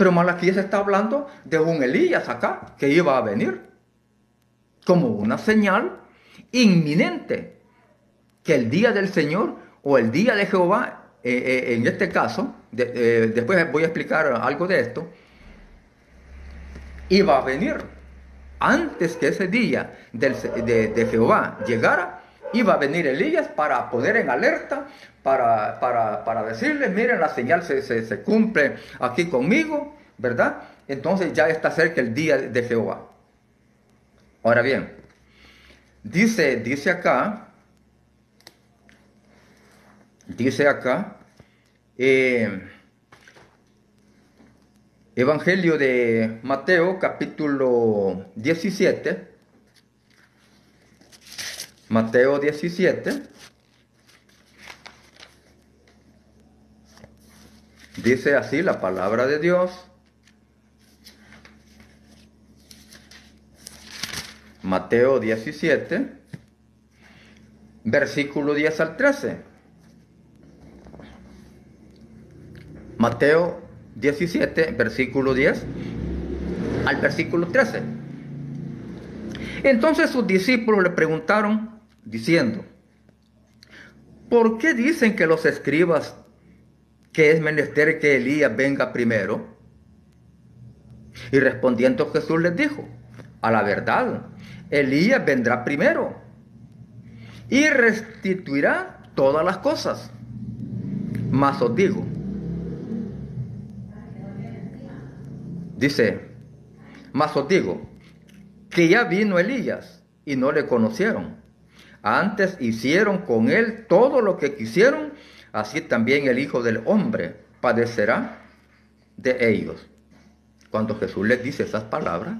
Pero Malaquías está hablando de un Elías acá, que iba a venir, como una señal inminente, que el día del Señor o el día de Jehová, en este caso, después voy a explicar algo de esto, iba a venir. Antes que ese día de Jehová llegara, iba a venir Elías para poner en alerta, para decirles, miren, la señal se cumple aquí conmigo, ¿verdad? Entonces ya está cerca el día de Jehová. Ahora bien, dice acá, Evangelio de Mateo, capítulo 17. Mateo 17. Dice así la palabra de Dios. Mateo 17, versículo 10 al 13. Mateo 17, versículo 10 al versículo 13. Entonces sus discípulos le preguntaron, diciendo, ¿por qué dicen que los escribas que es menester que Elías venga primero? Y respondiendo Jesús les dijo, a la verdad, Elías vendrá primero y restituirá todas las cosas. Mas os digo, que ya vino Elías y no le conocieron. Antes hicieron con él todo lo que quisieron, así también el Hijo del Hombre padecerá de ellos. Cuando Jesús les dice esas palabras,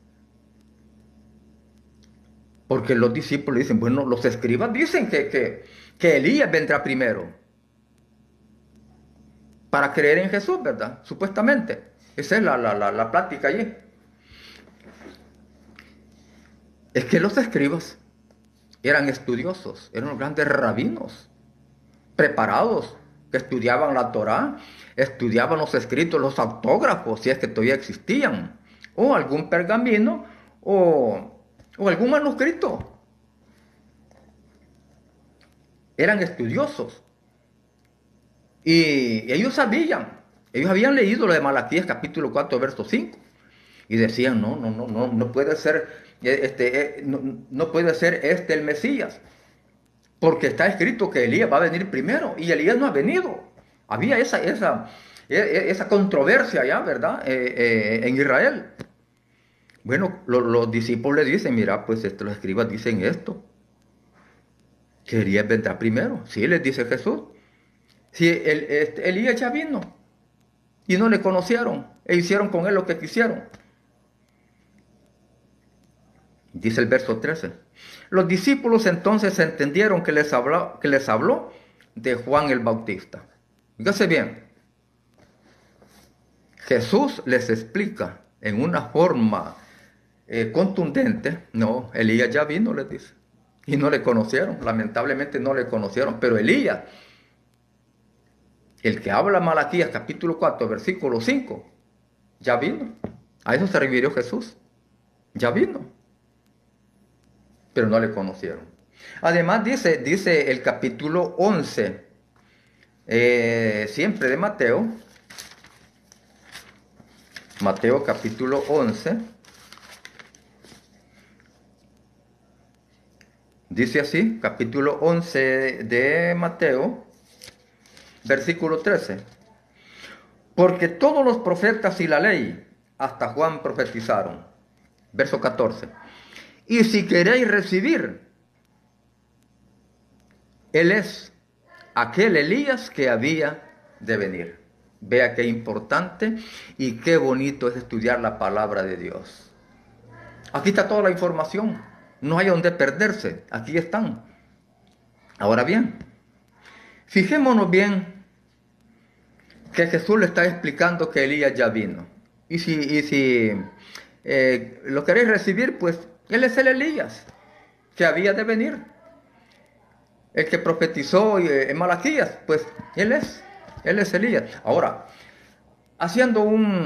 porque los discípulos dicen, bueno, los escribas dicen que Elías vendrá primero para creer en Jesús, ¿verdad? Supuestamente. Esa es la plática allí. Es que los escribas eran estudiosos, eran los grandes rabinos, preparados, que estudiaban la Torá, estudiaban los escritos, los autógrafos, si es que todavía existían, o algún pergamino, o algún manuscrito. Eran estudiosos. Y ellos habían leído lo de Malaquías capítulo 4, verso 5. Y decían, no puede ser, no puede ser este el Mesías. Porque está escrito que Elías va a venir primero. Y Elías no ha venido. Había esa controversia ya, ¿verdad? En Israel. Bueno, los discípulos le dicen, mira, pues los escribas dicen esto, que Elías vendrá primero. Sí, les dice Jesús. Si Elías ya vino y no le conocieron e hicieron con él lo que quisieron. Dice el verso 13. Los discípulos entonces entendieron que les habló de Juan el Bautista. Fíjese bien. Jesús les explica en una forma contundente. No, Elías ya vino, les dice. Y no le conocieron. Lamentablemente no le conocieron. Pero Elías, el que habla Malaquías capítulo 4, versículo 5, ya vino. A eso se refirió Jesús. Ya vino. Pero no le conocieron. Además dice el capítulo 11, siempre de Mateo. Mateo capítulo 11. Dice así, capítulo 11 de Mateo, versículo 13. Porque todos los profetas y la ley, hasta Juan profetizaron. Verso 14. Y si queréis recibir, él es aquel Elías que había de venir. Vea qué importante y qué bonito es estudiar la palabra de Dios. Aquí está toda la información. No hay donde perderse. Aquí están. Ahora bien, fijémonos bien que Jesús le está explicando que Elías ya vino. Y si lo queréis recibir, pues él es el Elías que había de venir. El que profetizó en Malaquías, pues él es Elías. Ahora, haciendo un